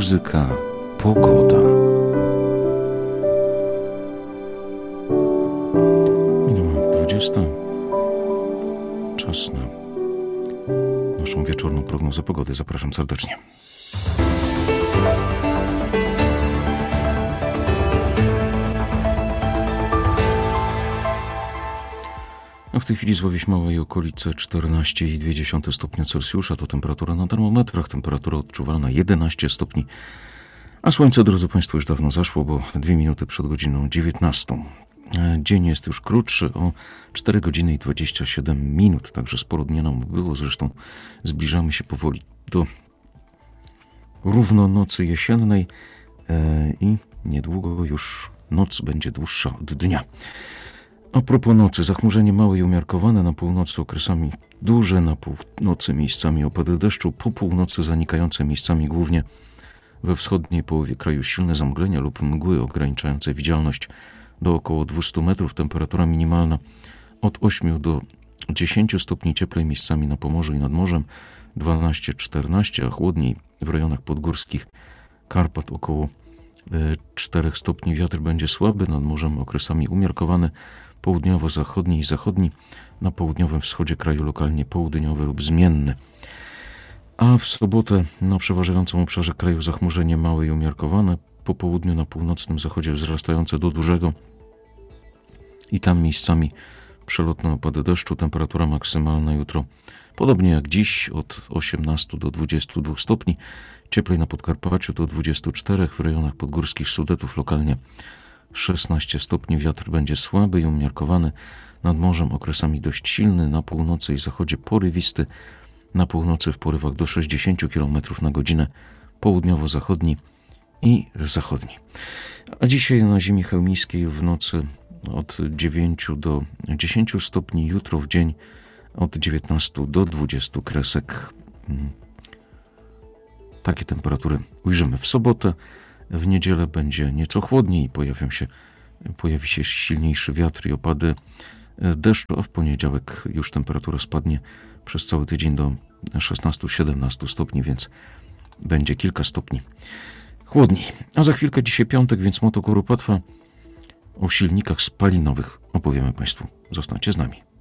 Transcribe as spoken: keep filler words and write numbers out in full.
muzyka, pogoda. Minęła dwudziesta. Czas na naszą wieczorną prognozę pogody. Zapraszam serdecznie. A w tej chwili Zławiś Mała i okolice czternaście i dwie dziesiąte stopnia Celsjusza. To temperatura na termometrach. Temperatura odczuwalna jedenaście stopni. A słońce, drodzy Państwo, już dawno zaszło, bo dwie minuty przed godziną dziewiętnastą. Dzień jest już krótszy o cztery godziny i dwadzieścia siedem minut. Także sporo dnia nam było. Zresztą zbliżamy się powoli do równonocy jesiennej i niedługo już noc będzie dłuższa od dnia. A propos nocy, zachmurzenie małe i umiarkowane, na północy okresami duże, na północy miejscami opady deszczu, po północy zanikające miejscami głównie we wschodniej połowie kraju silne zamglenia lub mgły ograniczające widzialność do około dwieście metrów, temperatura minimalna od ośmiu do dziesięciu stopni, cieplej miejscami na Pomorzu i nad morzem dwanaście czternaście, a chłodniej w rejonach podgórskich Karpat około czterech stopni. Wiatr będzie słaby, nad morzem okresami umiarkowany, południowo-zachodni i zachodni, na południowym wschodzie kraju lokalnie południowy lub zmienny. A w sobotę na przeważającym obszarze kraju zachmurzenie małe i umiarkowane, po południu na północnym zachodzie wzrastające do dużego i tam miejscami przelotne opady deszczu. Temperatura maksymalna jutro podobnie jak dziś od osiemnastu do dwudziestu dwóch stopni, cieplej na Podkarpaciu do dwudziestu czterech, w rejonach podgórskich Sudetów lokalnie szesnaście stopni. Wiatr będzie słaby i umiarkowany, nad morzem okresami dość silny, na północy i zachodzie porywisty, na północy w porywach do sześćdziesięciu kilometrów na godzinę, południowo-zachodni i zachodni. A dzisiaj na ziemi chełmiskiej w nocy od dziewięciu do dziesięciu stopni, jutro w dzień od dziewiętnastu do dwudziestu kresek. Takie temperatury ujrzymy w sobotę. W niedzielę będzie nieco chłodniej, pojawią się, pojawi się silniejszy wiatr i opady deszczu, a w poniedziałek już temperatura spadnie przez cały tydzień do szesnastu siedemnastu stopni, więc będzie kilka stopni chłodniej. A za chwilkę dzisiaj piątek, więc Moto Kuropatwa. O silnikach spalinowych opowiemy Państwu. Zostańcie z nami.